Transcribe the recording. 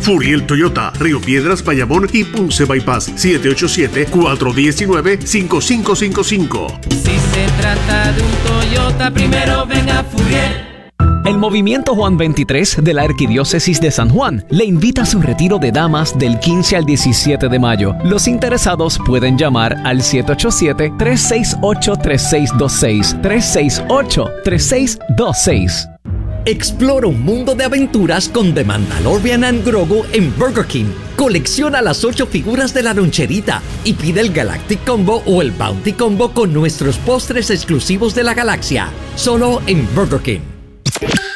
Furiel Toyota, Río Piedras, Bayamón y Ponce Bypass. 787-419-5555. Si se trata de un Toyota, primero ven a Furiel. El Movimiento Juan 23 de la Arquidiócesis de San Juan le invita a su retiro de damas del 15 al 17 de mayo. Los interesados pueden llamar al 787-368-3626. 368-3626. Explora un mundo de aventuras con The Mandalorian and Grogu en Burger King. Colecciona las 8 figuras de la loncherita y pide el Galactic Combo o el Bounty Combo con nuestros postres exclusivos de la galaxia. Solo en Burger King.